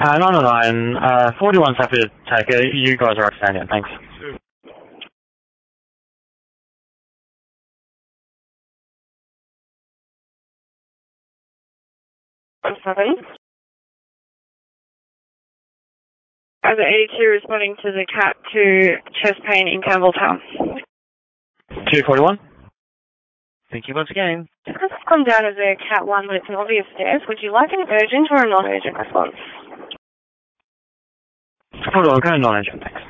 909, 41's happy to take it. You guys are outstanding. Thanks. Sorry. Over 82 responding to the Cat 2 chest pain in Campbelltown. 241? Thank you once again. Because it's come down as a Cat 1, but it's an obvious death, would you like an urgent or a non-urgent response? Hold on, go non-urgent, thanks.